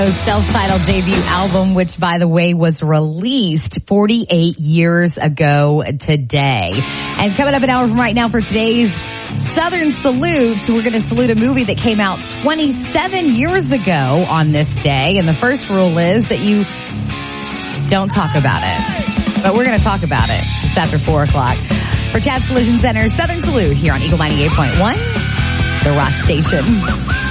self-titled debut album, which, by the way, was released 48 years ago today. And coming up an hour from right now for today's Southern Salute, we're going to salute a movie that came out 27 years ago on this day. And the first rule is that you don't talk about it. But we're going to talk about it just after 4 o'clock. For Chad's Collision Center, Southern Salute here on Eagle 98.1, the Rock Station.